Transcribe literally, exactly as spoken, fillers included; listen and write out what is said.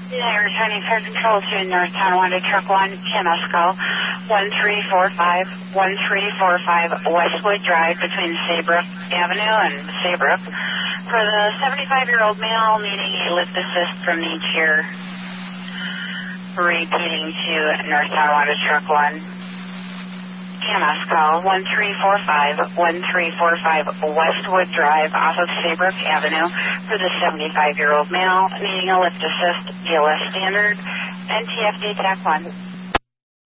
Yeah, returning fire control to North Tonawanda Truck one, Camasco, one three four five, one three four five Westwood Drive between Saybrook Avenue and Saybrook. For the seventy-five-year-old male needing a lift assist from nature, repeating to North Tonawanda Truck one, Camasco, one three four five, one three four five Westwood Drive off of Saybrook Avenue for the seventy-five-year-old male needing a lift assist, D L S standard, N T F D T A C one.